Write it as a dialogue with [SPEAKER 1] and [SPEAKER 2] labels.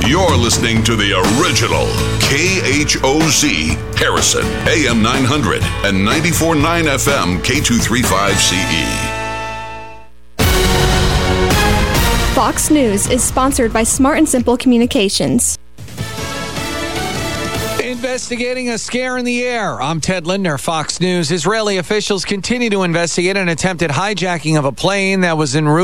[SPEAKER 1] You're listening to the original KHOZ Harrison, AM 900 and 94.9 FM K235CE.
[SPEAKER 2] Fox News is sponsored by Smart and Simple Communications.
[SPEAKER 3] Investigating a scare in the air. I'm Ted Lindner, Fox News. Israeli officials continue to investigate an attempted hijacking of a plane that was en route